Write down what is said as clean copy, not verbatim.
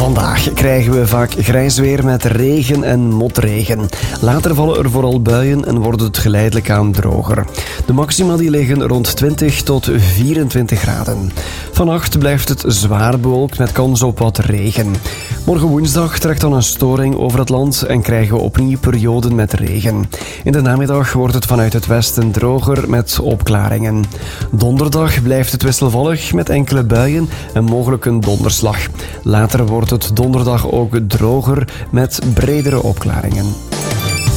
Vandaag krijgen we vaak grijs weer met regen en motregen. Later vallen er vooral buien en wordt het geleidelijk aan droger. De maxima die liggen rond 20 tot 24 graden. Vannacht blijft het zwaar bewolkt met kans op wat regen. Morgen woensdag trekt dan een storing over het land en krijgen we opnieuw perioden met regen. In de namiddag wordt het vanuit het westen droger met opklaringen. Donderdag blijft het wisselvallig met enkele buien en mogelijk een donderslag. Later wordt het donderdag ook droger met bredere opklaringen.